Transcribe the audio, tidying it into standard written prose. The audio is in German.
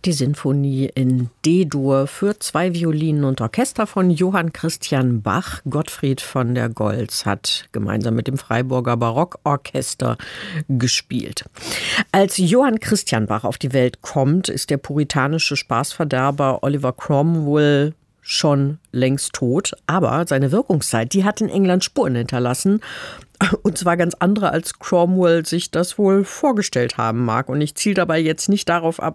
Die Sinfonie in D-Dur für 2 Violinen und Orchester von Johann Christian Bach. Gottfried von der Goltz hat gemeinsam mit dem Freiburger Barockorchester gespielt. Als Johann Christian Bach auf die Welt kommt, ist der puritanische Spaßverderber Oliver Cromwell schon längst tot. Aber seine Wirkungszeit, die hat in England Spuren hinterlassen. Und zwar ganz andere, als Cromwell sich das wohl vorgestellt haben mag. Und ich ziele dabei jetzt nicht darauf ab,